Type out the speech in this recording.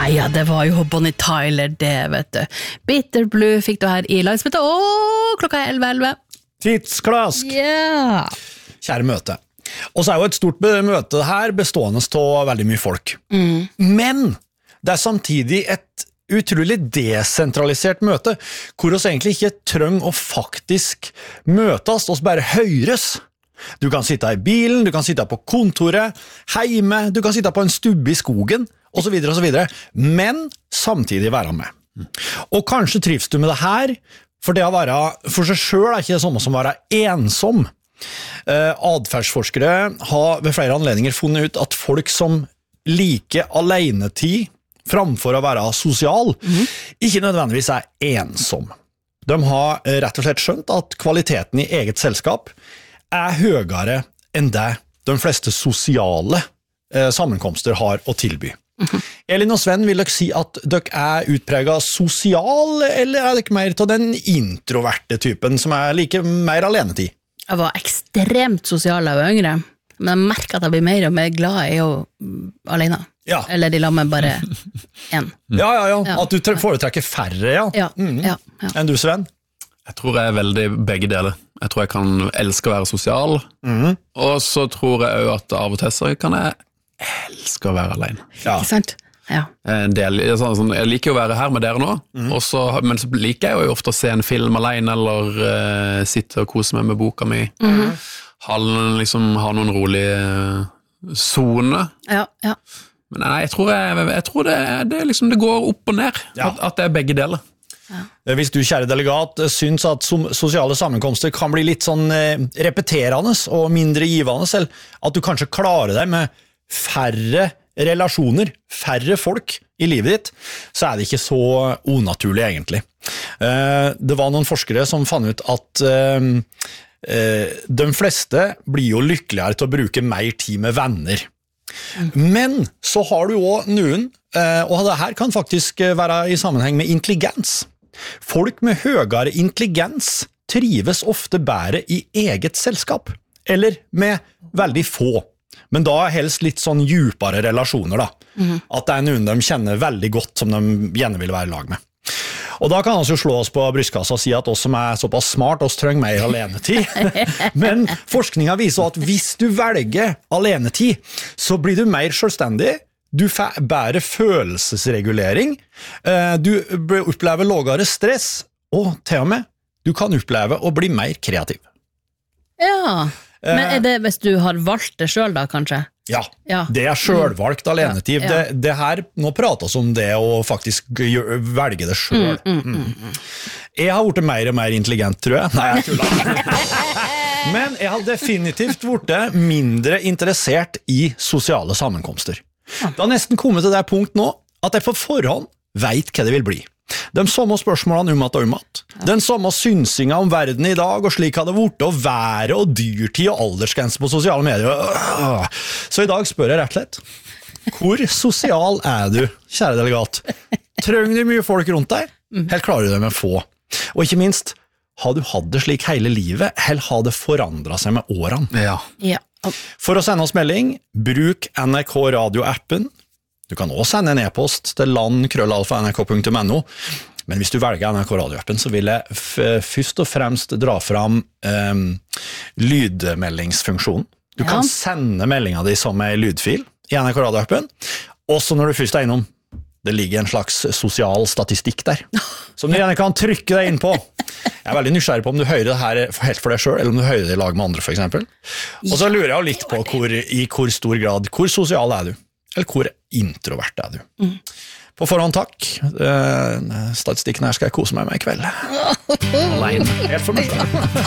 Ja, det var jo Bonnie Tyler, det vet du. Bitter Blue fikk du her I Lagsmøte, klokka 11:11. Tidsklask! Ja. Kjære møte. Og så jo et stort møte her, bestående av veldig mye folk. Men det samtidig et utrolig desentralisert møte, hvor oss egentlig ikke trenger å faktisk møtes, oss bare høres. Du kan sitte I bilen, du kan sitte på kontoret, hjemme, du kan sitte på en stubbe I skogen, og så videre, men samtidig være med. Og kanskje trives du med det her, for det å være for seg selv ikke det samme som å være ensom. Adferdsforskere har ved flere anledninger funnet ut at folk som liker alenetid framfor å være sosial, ikke nødvendigvis ensom. De har rett og slett skjønt at kvaliteten I eget selskap høyere enn det de fleste sosiale sammenkomster har å tilby. Elin og Sven, vil dere si at dere utpreget sosial, eller dere mer til den introverte typen som like mer alenetid? Jeg var ekstremt sosial da jeg var yngre, men jeg merker at jeg blir mer og mer glad I å alene. Ja. Eller de la meg bare en. Ja. At du foretrekker færre, ja. Enn du, Sven? Jeg tror jeg veldig begge deler. Jeg tror jeg kan elske å være sosial, og så tror jeg også at av og til så kan jeg elske å være alene. Ja. Ikke sant? Ja. Jeg liker å være her med dere nå, men så liker jeg jo ofte å se en film alene, eller sitte og kose meg med boka mi. Ha noen rolige zone. Ja. Men nei, jeg tror det går opp og ned, at det begge deler. Ja. Hvis du, kjære delegat, syns at sosiale sammenkomster kan bli litt sånn repeterende og mindre givende, selv at du kanskje klarer deg med færre relasjoner, færre folk I livet ditt, så det ikke så unaturlig egentlig. Det var noen forskere som fant ut at de fleste blir jo lykkeligere til å bruke mer tid med venner. Men så har du også noen, og det her kan faktisk være I sammenheng med intelligens. Folk med høyere intelligens trives ofte bedre I eget selskap, eller med veldig få. Men da helst litt sånn djupere relasjoner da. At det noen de kjenner veldig godt som de gjerne vil være I lag med. Og da kan vi jo slå oss på brystkassa og si at oss som såpass smart, oss trenger mer alenetid. Men forskningen viser at hvis du velger alenetid, så blir du mer selvstendig, du får bedre følelsesregulering, du opplever lavere stress, og til og med, du kan oppleve å bli mer kreativ. Ja, men det hvis du har valgt det selv da, kanskje? Ja, det selvvalgt alenetid. Det her, nå prater vi om det å faktisk velge det selv. Jeg har vært mer og mer intelligent, tror jeg. Nei, jeg tuller. Men jeg har definitivt vært mindre interessert I sosiale sammenkomster. Det har nesten kommet til det punkt nå, at jeg på forhånd vet hva det vil bli. De samme spørsmålene om at. Den samme synsinga om verden I dag, og slik hadde vært å være og dyrtid og aldersgrense på sosiale medier. Så I dag spør jeg rett og slett, hvor sosial du, kjære delegat? Trenger du mye folk rundt deg? Helt klarer du det med få. Og ikke minst, har du hatt det slik hele livet, eller har det forandret seg med årene? Ja. For å sende oss melding, bruk NRK Radio-appen. Du kan også sende en e-post til land@nrk.no. Men hvis du velger NRK Radio-appen, så vil jeg først og fremst dra fram lydmeldingsfunksjonen. Du kan sende meldingen din som en lydfil I NRK Radio-appen. Også når du først innom, det ligger en slags sosial statistikk der, som du gjerne kan trykke deg inn på. Jeg veldig nysgjerrig på om du hører det her helt for deg selv, eller om du hører det I lag med andre, for eksempel. Og så lurer jeg litt på I hvor stor grad, hvor sosial du? Eller hvor introvert du? På forhånd takk. Statistikken her skal jeg kose meg med I kveld. Alene. Helt for meg.